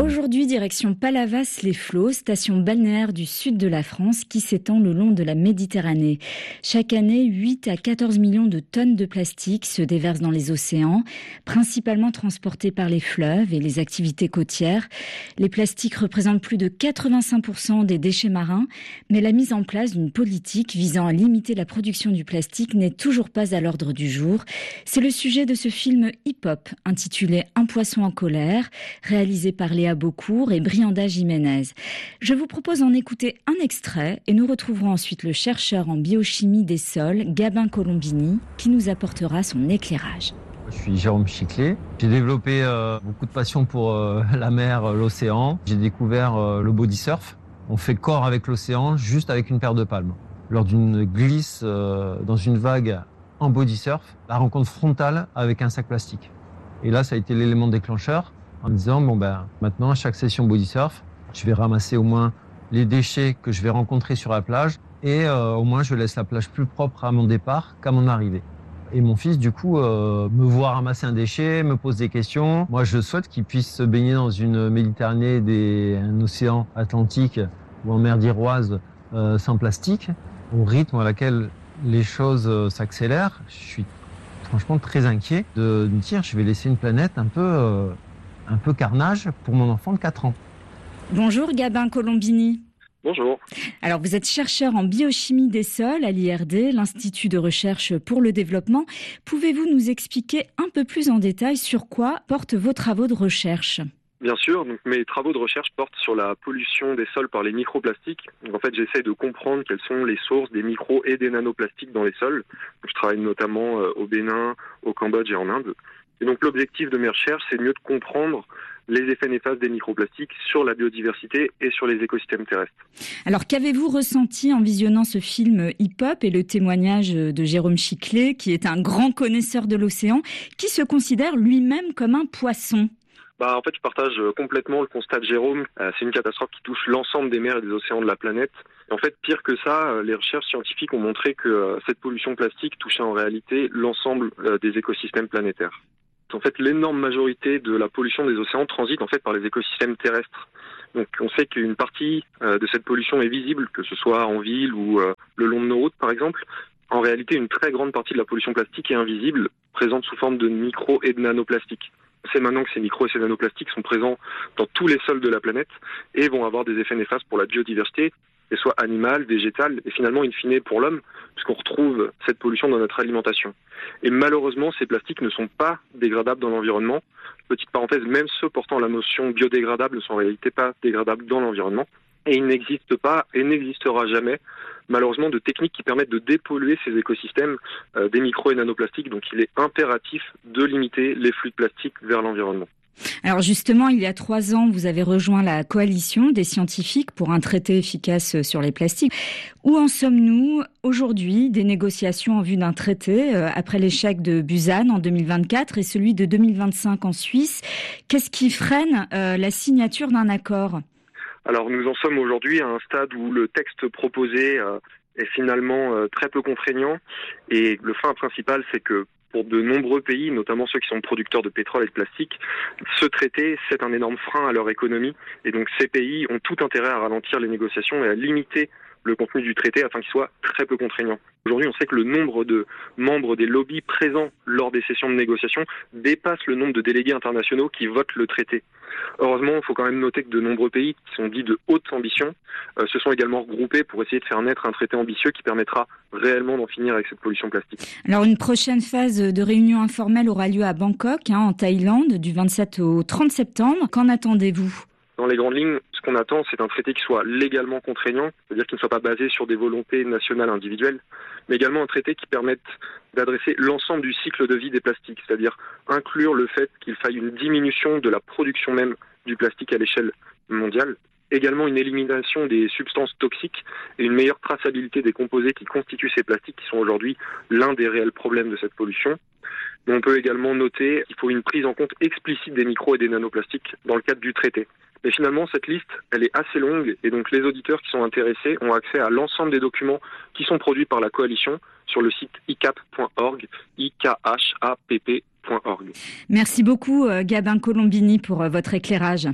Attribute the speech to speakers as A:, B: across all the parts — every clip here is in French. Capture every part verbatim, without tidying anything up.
A: Aujourd'hui, direction Palavas-les-Flots, station balnéaire du sud de la France qui s'étend le long de la Méditerranée. Chaque année, huit à quatorze millions de tonnes de plastique se déversent dans les océans, principalement transportés par les fleuves et les activités côtières. Les plastiques représentent plus de quatre-vingt-cinq pour cent des déchets marins, mais la mise en place d'une politique visant à limiter la production du plastique n'est toujours pas à l'ordre du jour. C'est le sujet de ce film hip-hop intitulé Un poisson en colère, réalisé par Léa Beaucourt et Brianda Jiménez. Je vous propose d'en écouter un extrait et nous retrouverons ensuite le chercheur en biochimie des sols, Gabin Colombini, qui nous apportera son éclairage.
B: Je suis Jérôme Chiclet. J'ai développé euh, beaucoup de passion pour euh, la mer, euh, l'océan. J'ai découvert euh, le body surf. On fait corps avec l'océan juste avec une paire de palmes. Lors d'une glisse euh, dans une vague en body surf, la rencontre frontale avec un sac plastique. Et là, ça a été l'élément déclencheur en me disant, bon ben, maintenant, à chaque session body surf, je vais ramasser au moins les déchets que je vais rencontrer sur la plage et euh, au moins, je laisse la plage plus propre à mon départ qu'à mon arrivée. Et mon fils, du coup, euh, me voit ramasser un déchet, me pose des questions. Moi, je souhaite qu'il puisse se baigner dans une Méditerranée, des, un océan Atlantique ou en mer d'Iroise euh, sans plastique, au rythme à laquelle les choses euh, s'accélèrent. Je suis franchement très inquiet de me dire je vais laisser une planète un peu, euh, un peu carnage pour mon enfant de quatre ans.
A: Bonjour Gabin Colombini.
C: Bonjour.
A: Alors vous êtes chercheur en biochimie des sols à l'I R D, l'Institut de recherche pour le développement. Pouvez-vous nous expliquer un peu plus en détail sur quoi portent vos travaux de recherche ?
C: Bien sûr, donc mes travaux de recherche portent sur la pollution des sols par les microplastiques. Donc en fait, j'essaie de comprendre quelles sont les sources des micro et des nanoplastiques dans les sols. Donc, je travaille notamment au Bénin, au Cambodge et en Inde. Et donc l'objectif de mes recherches, c'est mieux de comprendre les effets néfastes des microplastiques sur la biodiversité et sur les écosystèmes terrestres.
A: Alors qu'avez-vous ressenti en visionnant ce film hip-hop et le témoignage de Jérôme Chiclet, qui est un grand connaisseur de l'océan, qui se considère lui-même comme un poisson ?
C: Bah, en fait, je partage complètement le constat de Jérôme. Euh, c'est une catastrophe qui touche l'ensemble des mers et des océans de la planète. Et en fait, pire que ça, les recherches scientifiques ont montré que euh, cette pollution plastique touchait en réalité l'ensemble euh, des écosystèmes planétaires. En fait, l'énorme majorité de la pollution des océans transite en fait par les écosystèmes terrestres. Donc, on sait qu'une partie euh, de cette pollution est visible, que ce soit en ville ou euh, le long de nos routes, par exemple. En réalité, une très grande partie de la pollution plastique est invisible, présente sous forme de micro et de nanoplastiques. On sait maintenant que ces micros et ces nanoplastiques sont présents dans tous les sols de la planète et vont avoir des effets néfastes pour la biodiversité, qu'elle soit animale, végétale et finalement in fine pour l'homme, puisqu'on retrouve cette pollution dans notre alimentation. Et malheureusement, ces plastiques ne sont pas dégradables dans l'environnement. Petite parenthèse, même ceux portant la notion biodégradable ne sont en réalité pas dégradables dans l'environnement. Et il n'existe pas et n'existera jamais, malheureusement, de techniques qui permettent de dépolluer ces écosystèmes euh, des micro- et nanoplastiques. Donc il est impératif de limiter les flux de plastique vers l'environnement.
A: Alors justement, il y a trois ans, vous avez rejoint la coalition des scientifiques pour un traité efficace sur les plastiques. Où en sommes-nous aujourd'hui des négociations en vue d'un traité euh, après l'échec de Busan en deux mille vingt-quatre et celui de deux mille vingt-cinq en Suisse ? Qu'est-ce qui freine euh, la signature d'un accord ?
C: Alors nous en sommes aujourd'hui à un stade où le texte proposé euh, est finalement euh, très peu contraignant et le frein principal, c'est que pour de nombreux pays, notamment ceux qui sont producteurs de pétrole et de plastique, ce traité, c'est un énorme frein à leur économie et donc ces pays ont tout intérêt à ralentir les négociations et à limiter le contenu du traité afin qu'il soit très peu contraignant. Aujourd'hui, on sait que le nombre de membres des lobbies présents lors des sessions de négociation dépasse le nombre de délégués internationaux qui votent le traité. Heureusement, il faut quand même noter que de nombreux pays qui sont dits de haute ambition euh, se sont également regroupés pour essayer de faire naître un traité ambitieux qui permettra réellement d'en finir avec cette pollution plastique.
A: Alors une prochaine phase de réunion informelle aura lieu à Bangkok, hein, en Thaïlande, du vingt-sept au trente septembre. Qu'en attendez-vous ?
C: Dans les grandes lignes, ce qu'on attend, c'est un traité qui soit légalement contraignant, c'est-à-dire qu'il ne soit pas basé sur des volontés nationales individuelles, mais également un traité qui permette d'adresser l'ensemble du cycle de vie des plastiques, c'est-à-dire inclure le fait qu'il faille une diminution de la production même du plastique à l'échelle mondiale, également une élimination des substances toxiques et une meilleure traçabilité des composés qui constituent ces plastiques, qui sont aujourd'hui l'un des réels problèmes de cette pollution. Mais on peut également noter qu'il faut une prise en compte explicite des micros et des nanoplastiques dans le cadre du traité. Mais finalement, cette liste, elle est assez longue et donc les auditeurs qui sont intéressés ont accès à l'ensemble des documents qui sont produits par la coalition sur le site i c a p point org, i k h a p p point org.
A: Merci beaucoup Gabin Colombini pour votre éclairage.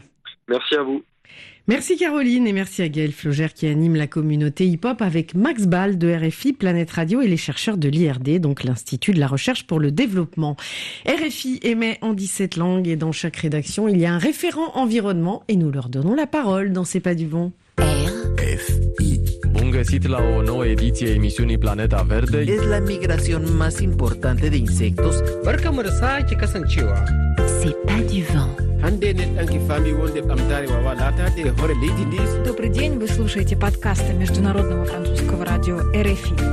C: Merci à vous.
D: Merci Caroline et merci à Gaël Flogère qui anime la communauté hip-hop avec Max Ball de R F I, Planète Radio et les chercheurs de l'I R D, donc l'Institut de la Recherche pour le Développement. R F I émet en dix-sept langues et dans chaque rédaction, il y a un référent environnement et nous leur donnons la parole dans C'est pas du vent.
E: R F I. Bun găsit la o nouă ediție a emisiunii Planeta Verde.
F: Es la migración más importante de insectos.
G: Barkamu da sake kasancewa.
A: C'est pas du vent.
G: Hande ne ɗan kifami wonde ɓamtare wawa latade hore leydi ndi.
H: Добрый день, вы слушаете подкасты Международного французского радио R F I.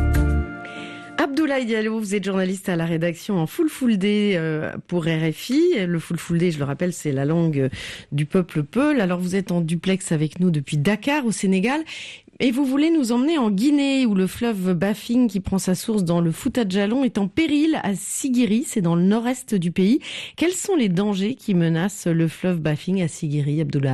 D: Abdoulaye Diallo, vous êtes journaliste à la rédaction en Fulfulde euh, pour R F I. Le Fulfulde, je le rappelle, c'est la langue du peuple Peul. Alors vous êtes en duplex avec nous depuis Dakar au Sénégal. Et vous voulez nous emmener en Guinée où le fleuve Bafing qui prend sa source dans le Fouta Djallon est en péril à Siguiri, c'est dans le nord-est du pays. Quels sont les dangers qui menacent le fleuve Bafing à Siguiri, Abdoulaye ?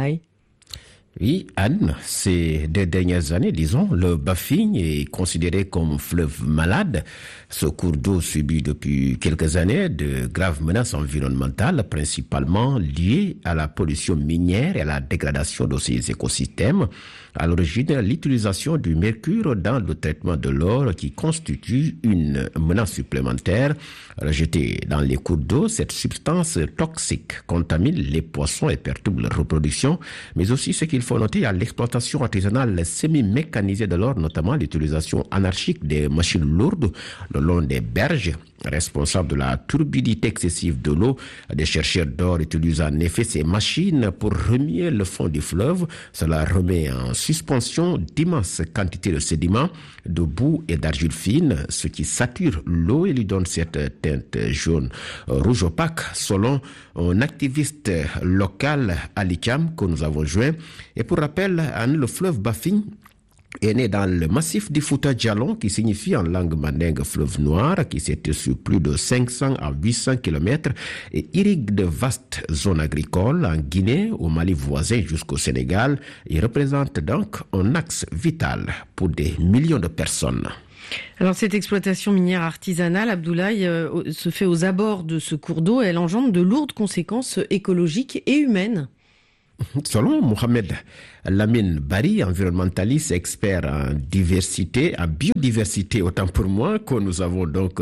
I: Oui, Anne, ces deux dernières années, disons, le Bafing est considéré comme fleuve malade. Ce cours d'eau subit depuis quelques années de graves menaces environnementales, principalement liées à la pollution minière et à la dégradation de ses écosystèmes. À l'origine, l'utilisation du mercure dans le traitement de l'eau qui constitue une menace supplémentaire. Rejetée dans les cours d'eau, cette substance toxique contamine les poissons et perturbe leur reproduction, mais aussi ce qu'il faut noter à l'exploitation artisanale semi-mécanisée de l'or, notamment l'utilisation anarchique des machines lourdes le long des berges, responsable de la turbidité excessive de l'eau. Des chercheurs d'or utilisent en effet ces machines pour remuer le fond du fleuve. Cela remet en suspension d'immenses quantités de sédiments, de boue et d'argile fine, ce qui sature l'eau et lui donne cette teinte jaune rouge opaque, selon un activiste local à l'ICAM que nous avons joint. Et pour rappel, le fleuve Bafing est né dans le massif du Fouta Djallon, qui signifie en langue mandingue fleuve noir, qui s'étend sur plus de cinq cents à huit cents kilomètres et irrigue de vastes zones agricoles en Guinée, au Mali voisin jusqu'au Sénégal. Il représente donc un axe vital pour des millions de personnes.
D: Alors cette exploitation minière artisanale, Abdoulaye, euh, se fait aux abords de ce cours d'eau et elle engendre de lourdes conséquences écologiques et humaines.
I: Selon Mohamed Lamine Bari, environnementaliste expert en diversité, en biodiversité, autant pour moi, que nous avons donc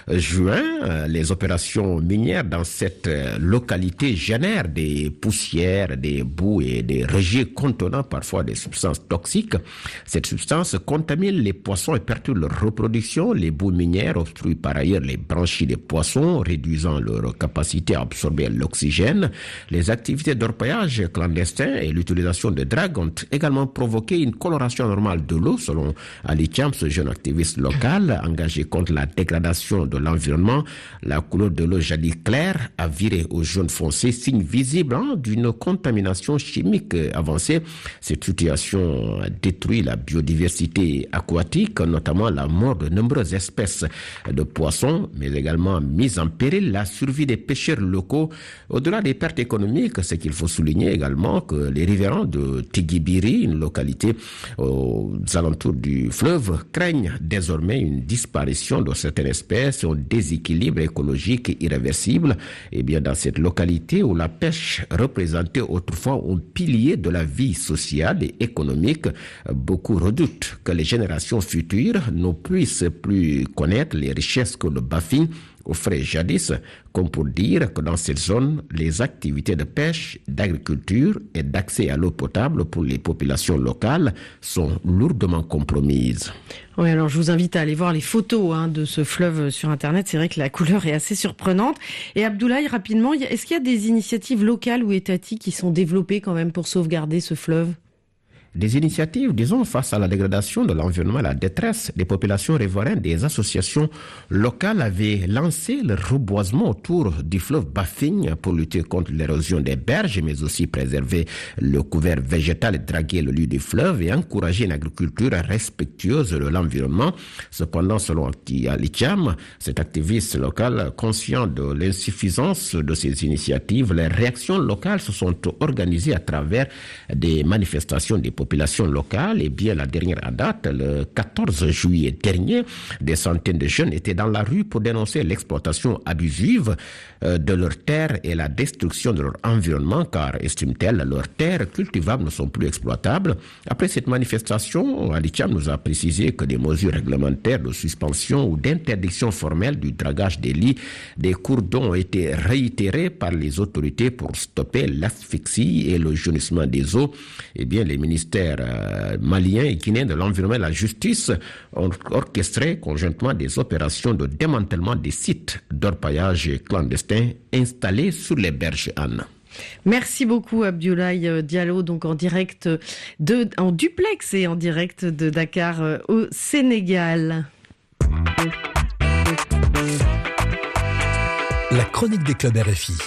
I: joint les opérations minières dans cette localité génèrent des poussières, des boues et des rejets contenant parfois des substances toxiques. Cette substance contamine les poissons et perturbe leur reproduction. Les boues minières obstruent par ailleurs les branchies des poissons, réduisant leur capacité à absorber l'oxygène. Les activités d'orpaillage clandestin et l'utilisation de drague ont également provoqué une coloration anormale de l'eau, selon Ali Cham, ce jeune activiste local engagé contre la dégradation de l'environnement. La couleur de l'eau jadis claire a viré au jaune foncé, signe visible hein, d'une contamination chimique avancée. Cette situation détruit la biodiversité aquatique, notamment la mort de nombreuses espèces de poissons, mais également mise en péril la survie des pêcheurs locaux. Au-delà des pertes économiques, c'est qu'il faut souligner également que les riverains de Tigibiri, une localité aux alentours du fleuve, craignent désormais une disparition de certaines espèces, un déséquilibre écologique irréversible. Et bien dans cette localité où la pêche représentait autrefois un pilier de la vie sociale et économique, beaucoup redoutent que les générations futures ne puissent plus connaître les richesses que le Bafing offrait jadis, comme pour dire que dans cette zone, les activités de pêche, d'agriculture et d'accès à l'eau potable pour les populations locales sont lourdement compromises.
D: Oui, alors je vous invite à aller voir les photos hein, de ce fleuve sur Internet. C'est vrai que la couleur est assez surprenante. Et Abdoulaye, rapidement, est-ce qu'il y a des initiatives locales ou étatiques qui sont développées quand même pour sauvegarder ce fleuve ?
I: Des initiatives, disons, face à la dégradation de l'environnement et à la détresse des populations riveraines, des associations locales avaient lancé le reboisement autour du fleuve Bafing pour lutter contre l'érosion des berges, mais aussi préserver le couvert végétal et draguer le lieu du fleuve et encourager une agriculture respectueuse de l'environnement. Cependant, selon Ali Cham, cet activiste local, conscient de l'insuffisance de ces initiatives, les réactions locales se sont organisées à travers des manifestations des populations populations locales, eh bien, la dernière à date, le quatorze juillet dernier, des centaines de jeunes étaient dans la rue pour dénoncer l'exploitation abusive de leurs terres et la destruction de leur environnement, car, estime-t-elle, leurs terres cultivables ne sont plus exploitables. Après cette manifestation, Ali Thiam nous a précisé que des mesures réglementaires de suspension ou d'interdiction formelle du dragage des lits des cours d'eau ont été réitérées par les autorités pour stopper l'asphyxie et le jaunissement des eaux. Eh bien, les ministères euh, maliens et guinéens de l'environnement et de la justice ont orchestré conjointement des opérations de démantèlement des sites d'orpaillage clandestins installés sur les berges Anne.
D: Merci beaucoup Abdoulaye Diallo, donc en direct de, en duplex et en direct de Dakar au Sénégal.
J: La chronique des clubs R F I.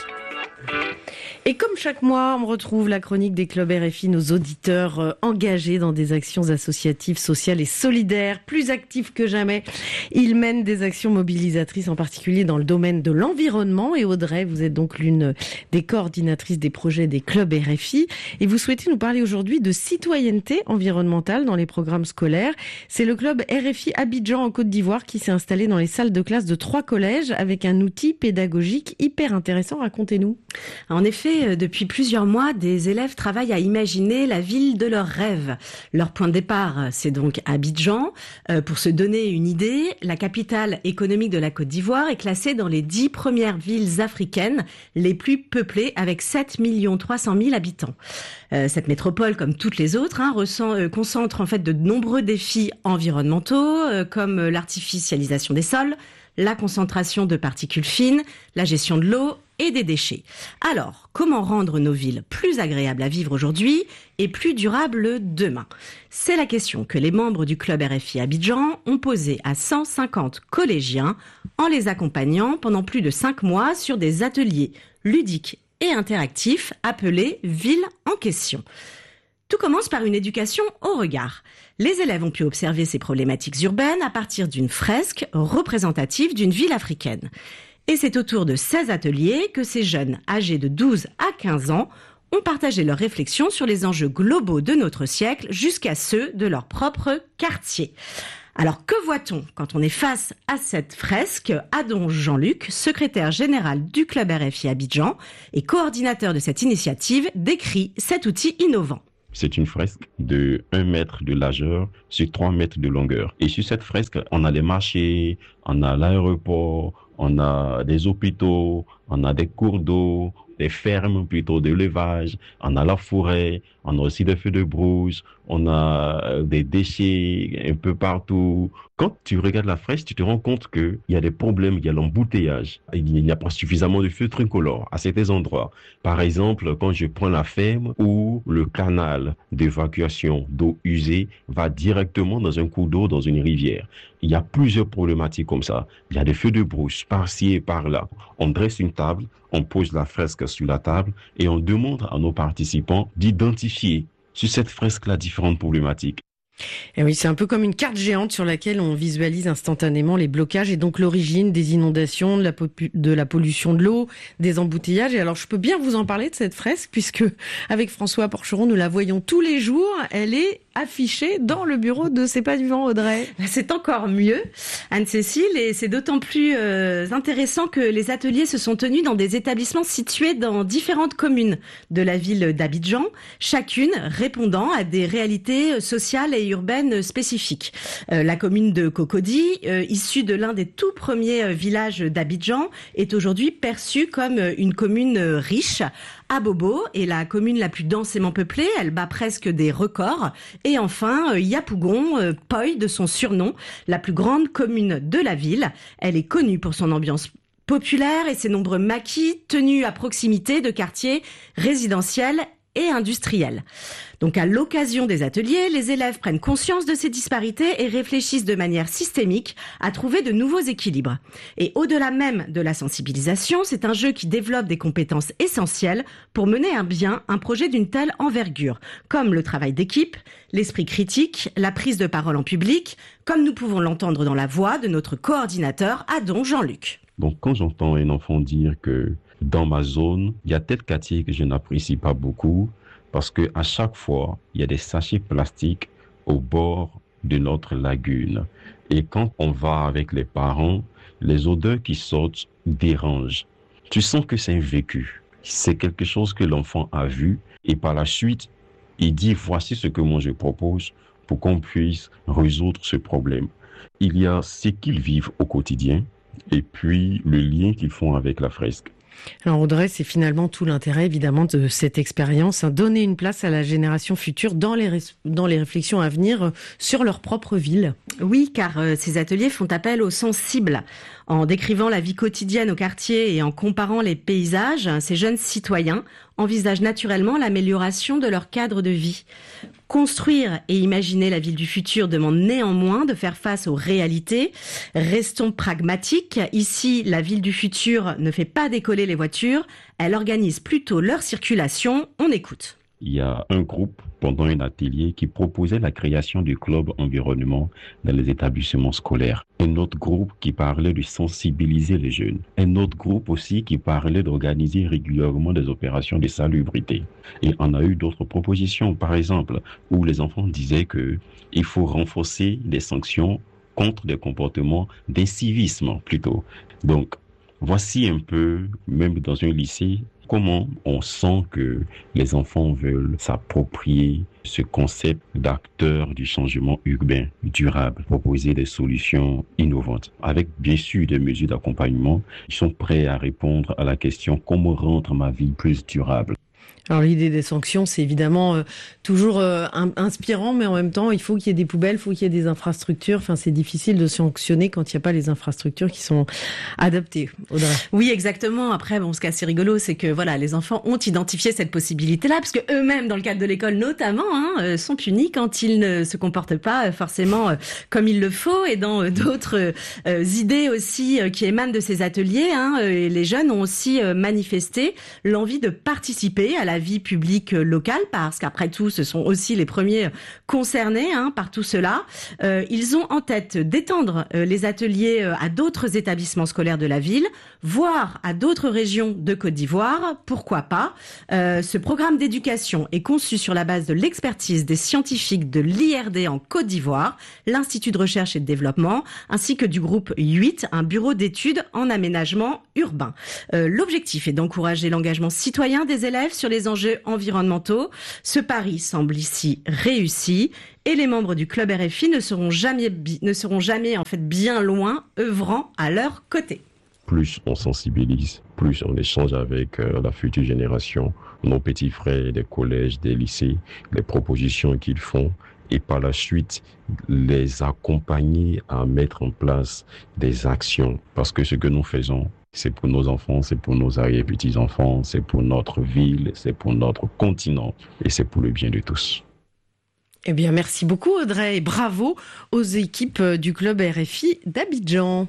D: Et comme chaque mois, on retrouve la chronique des clubs R F I, nos auditeurs euh, engagés dans des actions associatives, sociales et solidaires, plus actifs que jamais. Ils mènent des actions mobilisatrices, en particulier dans le domaine de l'environnement. Et Audrey, vous êtes donc l'une des coordinatrices des projets des clubs R F I. Et vous souhaitez nous parler aujourd'hui de citoyenneté environnementale dans les programmes scolaires. C'est le club R F I Abidjan en Côte d'Ivoire qui s'est installé dans les salles de classe de trois collèges avec un outil pédagogique hyper intéressant. Racontez-nous.
K: En effet, depuis plusieurs mois, des élèves travaillent à imaginer la ville de leurs rêves. Leur point de départ, c'est donc Abidjan. Euh, pour se donner une idée, la capitale économique de la Côte d'Ivoire est classée dans les dix premières villes africaines les plus peuplées, avec sept millions trois cent mille habitants. Euh, cette métropole, comme toutes les autres, hein, ressent, euh, concentre en fait de nombreux défis environnementaux, euh, comme l'artificialisation des sols, la concentration de particules fines, la gestion de l'eau et des déchets. Alors, comment rendre nos villes plus agréables à vivre aujourd'hui et plus durables demain ? C'est la question que les membres du club R F I Abidjan ont posée à cent cinquante collégiens en les accompagnant pendant plus de cinq mois sur des ateliers ludiques et interactifs appelés « Ville en question ». Tout commence par une éducation au regard. Les élèves ont pu observer ces problématiques urbaines à partir d'une fresque représentative d'une ville africaine. Et c'est autour de seize ateliers que ces jeunes, âgés de douze à quinze ans, ont partagé leurs réflexions sur les enjeux globaux de notre siècle jusqu'à ceux de leur propre quartier. Alors, que voit-on quand on est face à cette fresque ? Adon Jean-Luc, secrétaire général du club R F I Abidjan et coordinateur de cette initiative, décrit cet outil innovant.
L: C'est une fresque de un mètre de largeur sur trois mètres de longueur. Et sur cette fresque, on a les marchés, on a l'aéroport, on a des hôpitaux, on a des cours d'eau, des fermes plutôt d'élevage, on a la forêt, on a aussi des feux de brousse, on a des déchets un peu partout. Quand tu regardes la fresque, tu te rends compte qu'il y a des problèmes, il y a l'embouteillage, il n'y a pas suffisamment de feux tricolores à certains endroits. Par exemple, quand je prends la ferme où le canal d'évacuation d'eau usée va directement dans un cours d'eau, dans une rivière. Il y a plusieurs problématiques comme ça. Il y a des feux de brousse par-ci et par-là. On dresse une table, on pose la fresque sur la table et on demande à nos participants d'identifier sur cette fresque-là différentes problématiques.
D: Et oui, c'est un peu comme une carte géante sur laquelle on visualise instantanément les blocages et donc l'origine des inondations, de la, popu- de la pollution de l'eau, des embouteillages. Et alors, je peux bien vous en parler de cette fresque puisque avec François Porcheron, nous la voyons tous les jours. Elle est affichée dans le bureau de C'est pas du vent, Audrey.
K: C'est encore mieux, Anne-Cécile, et c'est d'autant plus euh, intéressant que les ateliers se sont tenus dans des établissements situés dans différentes communes de la ville d'Abidjan, chacune répondant à des réalités sociales et urbaines spécifiques. Euh, la commune de Cocody, euh, issue de l'un des tout premiers villages d'Abidjan, est aujourd'hui perçue comme une commune riche. Abobo est la commune la plus densément peuplée, elle bat presque des records. Et enfin, euh, Yapougon, euh, Poi de son surnom, la plus grande commune de la ville. Elle est connue pour son ambiance populaire et ses nombreux maquis tenus à proximité de quartiers résidentiels et industriels. Donc à l'occasion des ateliers, les élèves prennent conscience de ces disparités et réfléchissent de manière systémique à trouver de nouveaux équilibres. Et au-delà même de la sensibilisation, c'est un jeu qui développe des compétences essentielles pour mener à bien un projet d'une telle envergure, comme le travail d'équipe, l'esprit critique, la prise de parole en public, comme nous pouvons l'entendre dans la voix de notre coordinateur Adon Jean-Luc.
L: Donc quand j'entends un enfant dire que dans ma zone, il y a tel quartier que je n'apprécie pas beaucoup, parce que à chaque fois, il y a des sachets plastiques au bord de notre lagune. Et quand on va avec les parents, les odeurs qui sortent dérangent. Tu sens que c'est un vécu. C'est quelque chose que l'enfant a vu et par la suite, il dit voici ce que moi je propose pour qu'on puisse résoudre ce problème. Il y a ce qu'ils vivent au quotidien et puis le lien qu'ils font avec la fresque.
D: Alors Audrey, c'est finalement tout l'intérêt évidemment de cette expérience, hein, donner une place à la génération future dans les, ré- dans les réflexions à venir euh, sur leur propre ville.
K: Oui, car euh, ces ateliers font appel au sens cible. En décrivant la vie quotidienne au quartier et en comparant les paysages, ces jeunes citoyens envisagent naturellement l'amélioration de leur cadre de vie. Construire et imaginer la ville du futur demande néanmoins de faire face aux réalités. Restons pragmatiques. Ici, la ville du futur ne fait pas décoller les voitures, elle organise plutôt leur circulation. On écoute.
L: Il y a un groupe pendant un atelier qui proposait la création du club environnement dans les établissements scolaires. Un autre groupe qui parlait de sensibiliser les jeunes. Un autre groupe aussi qui parlait d'organiser régulièrement des opérations de salubrité. Et on a eu d'autres propositions, par exemple, où les enfants disaient que il faut renforcer les sanctions contre des comportements d'incivisme plutôt. Donc, voici un peu, même dans un lycée, comment on sent que les enfants veulent s'approprier ce concept d'acteur du changement urbain durable, proposer des solutions innovantes. Avec bien sûr des mesures d'accompagnement, ils sont prêts à répondre à la question comment rendre ma vie plus durable.
D: Alors l'idée des sanctions, c'est évidemment euh, toujours euh, inspirant, mais en même temps, il faut qu'il y ait des poubelles, il faut qu'il y ait des infrastructures. Enfin, c'est difficile de sanctionner quand il n'y a pas les infrastructures qui sont adaptées. Audrey.
K: Oui, exactement. Après, bon, ce qui est assez rigolo, c'est que voilà, les enfants ont identifié cette possibilité-là, parce que eux-mêmes, dans le cadre de l'école notamment, hein, sont punis quand ils ne se comportent pas forcément comme il le faut. Et dans euh, d'autres euh, idées aussi euh, qui émanent de ces ateliers, hein, euh, les jeunes ont aussi euh, manifesté l'envie de participer à la vie publique locale, parce qu'après tout, ce sont aussi les premiers concernés hein, par tout cela. Euh, ils ont en tête d'étendre euh, les ateliers euh, à d'autres établissements scolaires de la ville, voire à d'autres régions de Côte d'Ivoire. Pourquoi pas ? euh, Ce programme d'éducation est conçu sur la base de l'expertise des scientifiques de l'I R D en Côte d'Ivoire, l'Institut de recherche et de développement, ainsi que du groupe huit, un bureau d'études en aménagement urbain. Euh, l'objectif est d'encourager l'engagement citoyen des élèves sur les enjeux environnementaux. Ce pari semble ici réussi et les membres du club R F I ne seront jamais, ne seront jamais en fait bien loin, œuvrant à leur côté.
L: Plus on sensibilise, plus on échange avec euh, la future génération, nos petits frères des collèges, des lycées, les propositions qu'ils font et par la suite les accompagner à mettre en place des actions. Parce que ce que nous faisons, c'est pour nos enfants, c'est pour nos arrière-petits-enfants, c'est pour notre ville, c'est pour notre continent et c'est pour le bien de tous.
D: Eh bien, merci beaucoup Audrey et bravo aux équipes du club R F I d'Abidjan.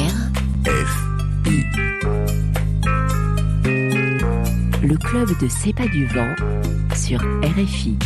M: R F I. Le club de C'est pas du vent sur R F I.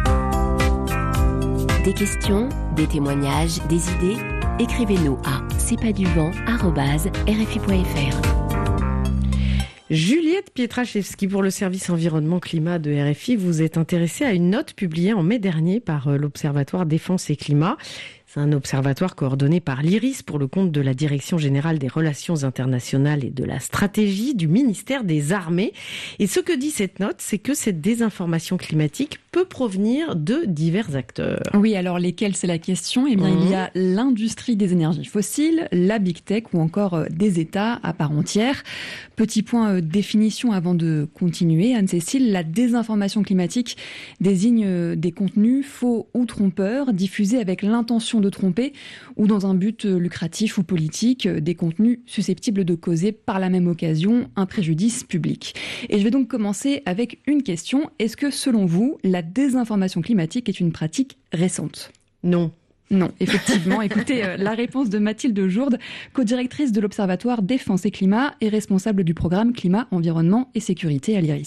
M: Des questions, des témoignages, des idées, écrivez-nous à c'est pas du vent arobase r f i point f r.
D: Juliette Pietraszewski pour le service environnement climat de R F I, vous êtes intéressée à une note publiée en mai dernier par l'Observatoire Défense et Climat. C'est un observatoire coordonné par l'I R I S pour le compte de la Direction générale des relations internationales et de la stratégie du ministère des Armées. Et ce que dit cette note, c'est que cette désinformation climatique peut provenir de divers acteurs.
N: Oui, alors lesquels, c'est la question. Eh bien, mmh. il y a l'industrie des énergies fossiles, la big tech ou encore des États à part entière. Petit point euh, définition avant de continuer, Anne-Cécile, la désinformation climatique désigne euh, des contenus faux ou trompeurs diffusés avec l'intention de tromper ou dans un but lucratif ou politique, des contenus susceptibles de causer par la même occasion un préjudice public. Et je vais donc commencer avec une question. Est-ce que selon vous, la désinformation climatique est une pratique récente ?
D: Non.
N: Non, effectivement. Écoutez, euh, la réponse de Mathilde Jourde, co-directrice de l'Observatoire Défense et Climat et responsable du programme Climat, Environnement et Sécurité à l'I R I S.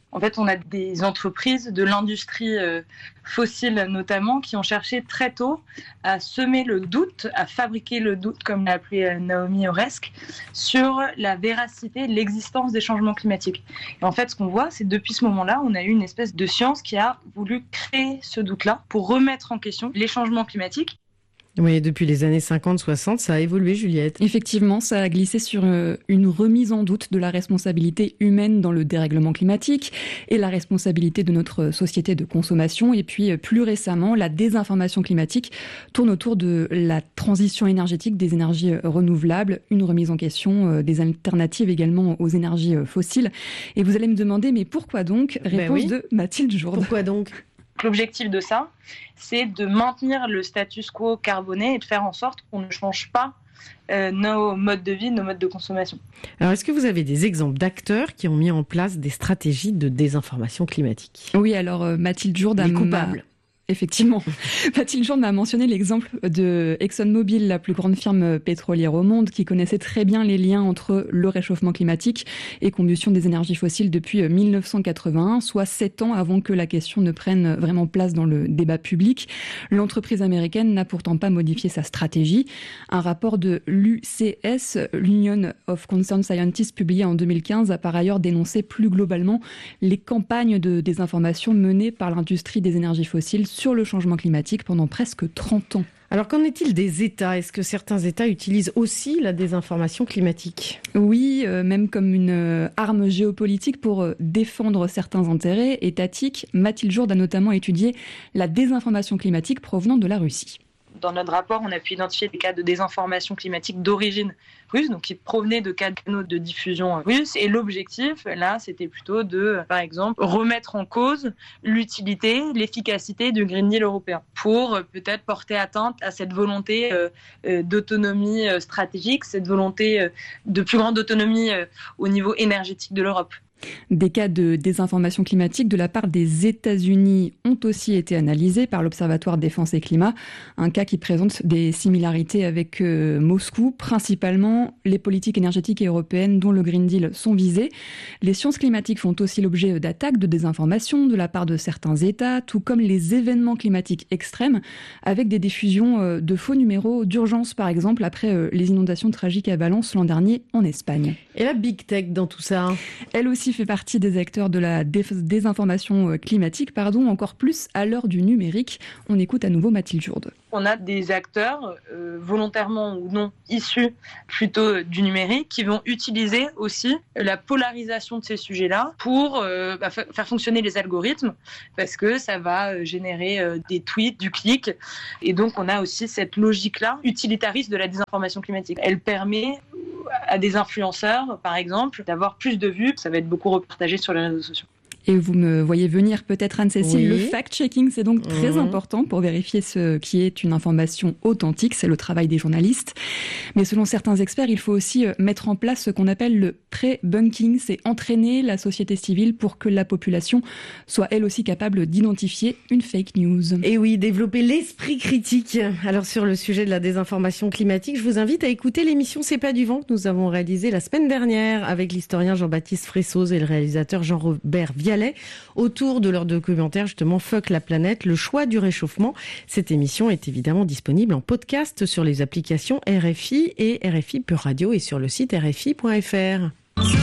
O: En fait, on a des entreprises de l'industrie euh, fossile notamment qui ont cherché très tôt à semer le doute, à fabriquer le doute, comme l'a appelé euh, Naomi Oreskes, sur la véracité de l'existence des changements climatiques. Et en fait, ce qu'on voit, c'est que depuis ce moment-là, on a eu une espèce de science qui a voulu créer ce doute-là pour remettre en question les changements climatiques.
D: Oui, depuis les années cinquante soixante, ça a évolué, Juliette.
N: Effectivement, ça a glissé sur une remise en doute de la responsabilité humaine dans le dérèglement climatique et la responsabilité de notre société de consommation. Et puis, plus récemment, la désinformation climatique tourne autour de la transition énergétique des énergies renouvelables, une remise en question des alternatives également aux énergies fossiles. Et vous allez me demander, mais pourquoi donc ? Réponse ben oui. de Mathilde Jourde.
D: Pourquoi donc ?
O: L'objectif de ça, c'est de maintenir le status quo carboné et de faire en sorte qu'on ne change pas euh, nos modes de vie, nos modes de consommation.
D: Alors, est-ce que vous avez des exemples d'acteurs qui ont mis en place des stratégies de désinformation climatique ?
N: Oui, alors euh, Mathilde Jourde a...
D: Les coupables.
N: Effectivement. Mathilde Jourde m'a mentionné l'exemple de ExxonMobil, la plus grande firme pétrolière au monde, qui connaissait très bien les liens entre le réchauffement climatique et combustion des énergies fossiles depuis dix-neuf cent quatre-vingt-un, soit sept ans avant que la question ne prenne vraiment place dans le débat public. L'entreprise américaine n'a pourtant pas modifié sa stratégie. Un rapport de l'U C S, l'Union of Concerned Scientists, publié en deux mille quinze, a par ailleurs dénoncé plus globalement les campagnes de désinformation menées par l'industrie des énergies fossiles sur le changement climatique pendant presque trente ans.
D: Alors, qu'en est-il des États ? Est-ce que certains États utilisent aussi la désinformation climatique ?
N: Oui, euh, même comme une euh, arme géopolitique pour euh, défendre certains intérêts étatiques. Mathilde Jourde a notamment étudié la désinformation climatique provenant de la Russie.
O: Dans notre rapport, on a pu identifier des cas de désinformation climatique d'origine russe, donc qui provenaient de canaux de diffusion russes. Et l'objectif, là, c'était plutôt de, par exemple, remettre en cause l'utilité, l'efficacité du Green Deal européen pour euh, peut-être porter atteinte à cette volonté euh, euh, d'autonomie euh, stratégique, cette volonté euh, de plus grande autonomie euh, au niveau énergétique de l'Europe.
N: Des cas de désinformation climatique de la part des États-Unis ont aussi été analysés par l'Observatoire Défense et Climat, un cas qui présente des similarités avec euh, Moscou, principalement les politiques énergétiques européennes dont le Green Deal sont visées. Les sciences climatiques font aussi l'objet d'attaques de désinformation de la part de certains États, tout comme les événements climatiques extrêmes, avec des diffusions euh, de faux numéros d'urgence, par exemple, après euh, les inondations tragiques à Valence l'an dernier en Espagne.
D: Et la Big Tech dans tout ça ?
N: Elle aussi fait partie des acteurs de la dé- désinformation climatique, pardon, encore plus à l'heure du numérique. On écoute à nouveau Mathilde Jourde.
O: On a des acteurs, euh, volontairement ou non, issus plutôt du numérique, qui vont utiliser aussi la polarisation de ces sujets-là pour euh, bah, fa- faire fonctionner les algorithmes, parce que ça va générer euh, des tweets, du clic. Et donc, on a aussi cette logique-là, utilitariste de la désinformation climatique. Elle permet à des influenceurs, par exemple, d'avoir plus de vues. Ça va être beaucoup repartagé sur les réseaux sociaux.
N: Et vous me voyez venir peut-être, Anne-Cécile,
D: oui.
N: le fact-checking, c'est donc très mmh. important pour vérifier ce qui est une information authentique, c'est le travail des journalistes. Mais selon certains experts, il faut aussi mettre en place ce qu'on appelle le pré-bunking, c'est entraîner la société civile pour que la population soit elle aussi capable d'identifier une fake news.
D: Et oui, développer l'esprit critique. Alors sur le sujet de la désinformation climatique, je vous invite à écouter l'émission C'est pas du vent que nous avons réalisée la semaine dernière avec l'historien Jean-Baptiste Fressoz et le réalisateur Jean-Robert Vialet autour de leur documentaire justement Fuck la planète, le choix du réchauffement. Cette émission est évidemment disponible en podcast sur les applications R F I et R F I Pure Radio et sur le site R F I point F R.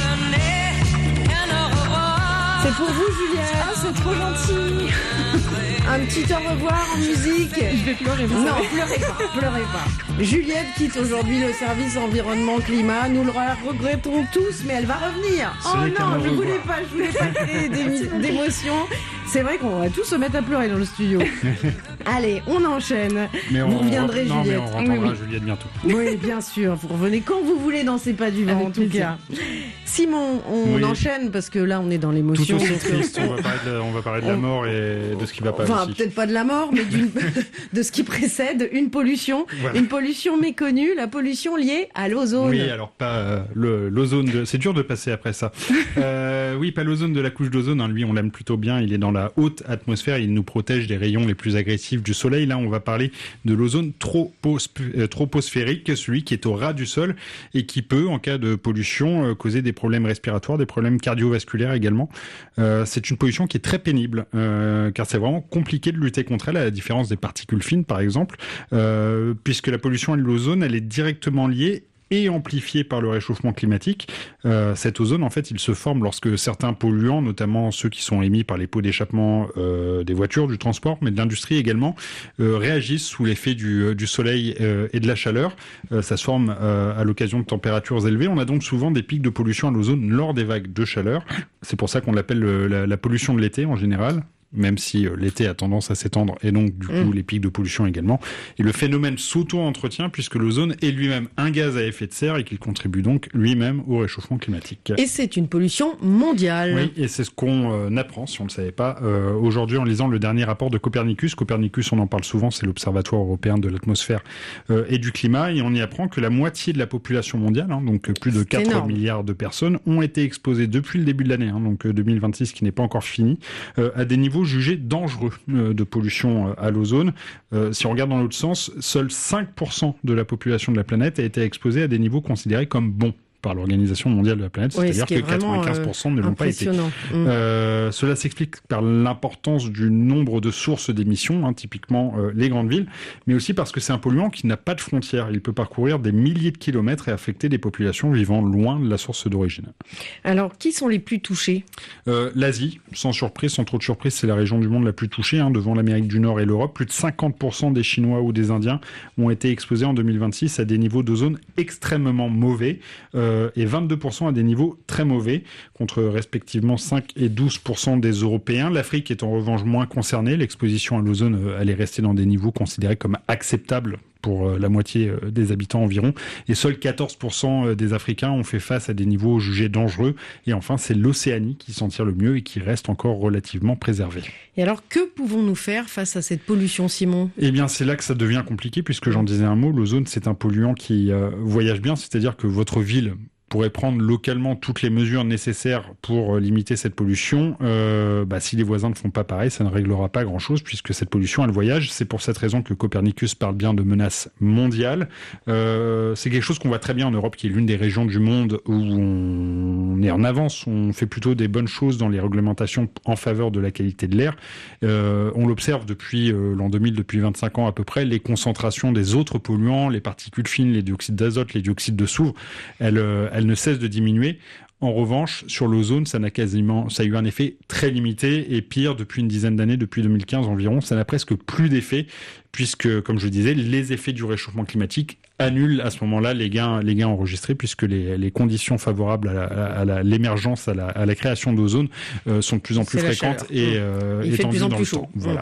D: C'est pour vous, Juliette.
N: Ah, c'est trop gentil.
D: Un petit au revoir en musique.
N: Je vais pleurer. Vous
D: non,
N: savez.
D: pleurez pas, pleurez pas. Juliette quitte aujourd'hui le service environnement climat. Nous le regrettons tous, mais elle va revenir.
P: Ce
D: oh non, je
P: revoir.
D: voulais pas, je voulais pas créer d'émi- d'émotions. C'est vrai qu'on va tous se mettre à pleurer dans le studio. Allez, on enchaîne.
P: Mais on,
D: vous reviendrez,
P: non,
D: Juliette.
P: mais on reprendra
D: oui, oui.
P: Juliette bientôt.
D: Oui, bien sûr. Vous revenez quand vous voulez dans C'est pas du vent,
N: Avec
D: en tout
N: plaisir.
D: cas. Simon, on
P: Oui.
D: enchaîne parce que là, on est dans
P: Tout
D: l'émotion.
P: aussi triste. On va parler de la, on va parler de la
D: On-
P: mort et de ce qui va pas
D: Enfin,
P: aussi.
D: peut-être pas de la mort, mais d'une- de ce qui précède une pollution.
P: Voilà.
D: Une pollution méconnue, la pollution liée à l'ozone.
P: Oui, alors pas euh, le- l'ozone. De... C'est dur de passer après ça. euh, oui, pas l'ozone de la couche d'ozone. Hein. Lui, on l'aime plutôt bien. Il est dans la haute atmosphère. Il nous protège des rayons les plus agressifs du soleil. Là, on va parler de l'ozone troposp- euh, troposphérique, celui qui est au ras du sol et qui peut, en cas de pollution, euh, causer des problèmes respiratoires, des problèmes cardiovasculaires également. Euh, c'est une pollution qui est très pénible, euh, car c'est vraiment compliqué de lutter contre elle, à la différence des particules fines, par exemple, euh, puisque la pollution à l'ozone, elle est directement liée et amplifiée par le réchauffement climatique. Euh, cet ozone, en fait, il se forme lorsque certains polluants, notamment ceux qui sont émis par les pots d'échappement euh, des voitures, du transport, mais de l'industrie également, euh, réagissent sous l'effet du, du soleil euh, et de la chaleur. Euh, ça se forme euh, à l'occasion de températures élevées. On a donc souvent des pics de pollution à l'ozone lors des vagues de chaleur. C'est pour ça qu'on l'appelle le, la, la pollution de l'été en général, même si euh, l'été a tendance à s'étendre et donc du coup mmh. les pics de pollution également. Et le phénomène s'auto-entretient puisque l'ozone est lui-même un gaz à effet de serre et qu'il contribue donc lui-même au réchauffement climatique.
D: Et c'est une pollution mondiale.
P: Oui, et c'est ce qu'on euh, apprend si on ne le savait pas euh, aujourd'hui en lisant le dernier rapport de Copernicus. Copernicus, on en parle souvent, c'est l'Observatoire européen de l'atmosphère euh, et du climat, et on y apprend que la moitié de la population mondiale, hein, donc plus de quatre énorme. milliards de personnes, ont été exposées depuis le début de l'année, hein, donc deux mille vingt-six qui n'est pas encore fini, euh, à des niveaux jugés dangereux euh, de pollution euh, à l'ozone. Euh, si on regarde dans l'autre sens, seuls cinq pour cent de la population de la planète a été exposée à des niveaux considérés comme bons par l'Organisation mondiale de la planète,
D: oui,
P: c'est-à-dire que quatre-vingt-quinze pour cent euh, ne l'ont pas été. Mmh. Euh, cela s'explique par l'importance du nombre de sources d'émissions, hein, typiquement euh, les grandes villes, mais aussi parce que c'est un polluant qui n'a pas de frontières. Il peut parcourir des milliers de kilomètres et affecter des populations vivant loin de la source d'origine.
D: Alors, qui sont les plus touchés ?
P: euh, L'Asie, sans surprise, sans trop de surprise, c'est la région du monde la plus touchée, hein, devant l'Amérique du Nord et l'Europe. Plus de cinquante pour cent des Chinois ou des Indiens ont été exposés en deux mille vingt-six à des niveaux d'ozone extrêmement mauvais. Euh, et vingt-deux pour cent à des niveaux très mauvais, contre respectivement cinq et douze pour cent des Européens. L'Afrique est en revanche moins concernée. L'exposition à l'ozone, elle est restée dans des niveaux considérés comme acceptables pour la moitié des habitants environ. Et seuls quatorze pour cent des Africains ont fait face à des niveaux jugés dangereux. Et enfin, c'est l'Océanie qui s'en tire le mieux et qui reste encore relativement préservée.
D: Et alors, que pouvons-nous faire face à cette pollution, Simon ?
P: Eh bien, c'est là que ça devient compliqué, puisque j'en disais un mot, l'ozone, c'est un polluant qui euh, voyage bien, c'est-à-dire que votre ville pourrait prendre localement toutes les mesures nécessaires pour limiter cette pollution. Euh, bah, si les voisins ne font pas pareil, ça ne réglera pas grand-chose puisque cette pollution, elle voyage. C'est pour cette raison que Copernicus parle bien de menace mondiale. Euh, c'est quelque chose qu'on voit très bien en Europe, qui est l'une des régions du monde où on est en avance. On fait plutôt des bonnes choses dans les réglementations en faveur de la qualité de l'air. Euh, on l'observe depuis euh, l'an deux mille, depuis vingt-cinq ans à peu près. Les concentrations des autres polluants, les particules fines, les dioxydes d'azote, les dioxydes de soufre, elles, euh, elle ne cesse de diminuer. En revanche, sur l'ozone, ça n'a quasiment, ça a eu un effet très limité et pire depuis une dizaine d'années, depuis deux mille quinze environ, ça n'a presque plus d'effet puisque, comme je disais, les effets du réchauffement climatique annulent à ce moment-là les gains, les gains enregistrés puisque les, les conditions favorables à, la, à la, l'émergence, à la, à la création d'ozone euh, sont de plus en plus
D: C'est
P: fréquentes et euh,
D: Il fait de plus en
P: dans
D: plus
P: le
D: chaud.
P: temps. Voilà.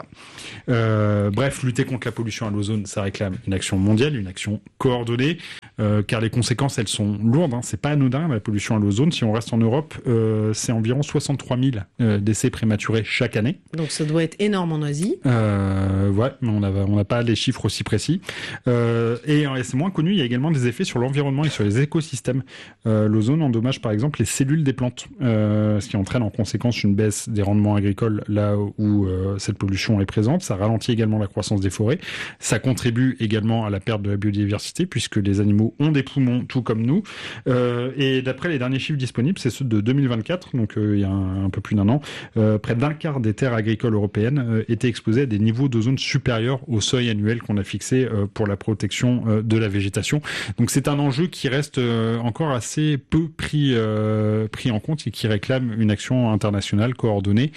P: Euh, bref, lutter contre la pollution à l'ozone, ça réclame une action mondiale, une action coordonnée, euh, car les conséquences, elles sont lourdes. Hein. C'est pas anodin la pollution à l'ozone. Si on reste en Europe, euh, c'est environ soixante-trois mille euh, décès prématurés chaque année.
D: Donc ça doit être énorme en Asie.
P: Euh, ouais, mais on n'a on n'a pas les chiffres aussi précis. Euh, et, et c'est moins connu. Il y a également des effets sur l'environnement et sur les écosystèmes. Euh, l'ozone endommage par exemple les cellules des plantes, euh, ce qui entraîne en conséquence une baisse des rendements agricoles là où euh, cette pollution est présente. Ça ralentit également la croissance des forêts. Ça contribue également à la perte de la biodiversité puisque les animaux ont des poumons tout comme nous. Euh, et d'après les derniers chiffres disponibles, c'est ceux de deux mille vingt-quatre, donc euh, il y a un, un peu plus d'un an, euh, près d'un quart des terres agricoles européennes euh, étaient exposées à des niveaux d'ozone supérieurs au seuil annuel qu'on a fixé euh, pour la protection euh, de la végétation. Donc c'est un enjeu qui reste euh, encore assez peu pris, euh, pris en compte et qui réclame une action internationale coordonnée.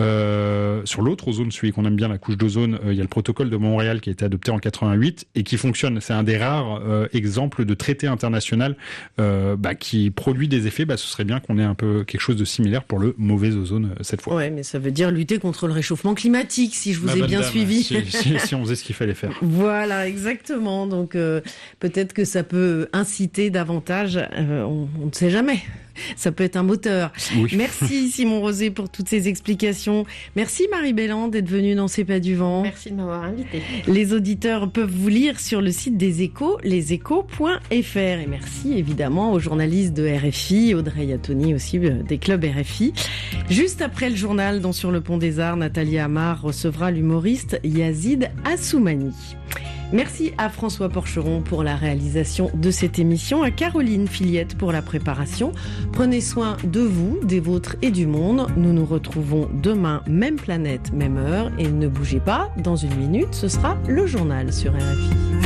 P: Euh, sur l'autre ozone, celui qu'on aime bien, la couche d'ozone, euh, il y a le protocole de Montréal qui a été adopté en quatre-vingt-huit et qui fonctionne. C'est un des rares euh, exemples de traité international euh, bah, qui produit des effets. Bah, ce serait bien qu'on ait un peu quelque chose de similaire pour le mauvais ozone euh, cette fois.
D: Ouais, mais ça veut dire lutter contre le réchauffement climatique, si je vous
P: Ma
D: ai
P: bonne
D: bien
P: dame,
D: suivi.
P: Si, si, si on faisait ce qu'il fallait faire.
D: Voilà, exactement. Donc euh, peut-être que ça peut inciter davantage, euh, on, on ne sait jamais. ça peut être un moteur.
P: Oui.
D: Merci Simon Rosé pour toutes ces explications. Merci Marie Belland d'être venue dans C'est pas du vent.
Q: Merci de m'avoir invité.
D: Les auditeurs peuvent vous lire sur le site des Échos, leséchos point f r. Et merci évidemment aux journalistes de R F I, Audrey Yattoni aussi des clubs R F I. Juste après le journal dont Sur le pont des Arts, Nathalie Amar recevra l'humoriste Yazid Assoumani. Merci à François Porcheron pour la réalisation de cette émission, à Caroline Filiette pour la préparation. Prenez soin de vous, des vôtres et du monde. Nous nous retrouvons demain, même planète, même heure. Et ne bougez pas, dans une minute, ce sera le journal sur R F I.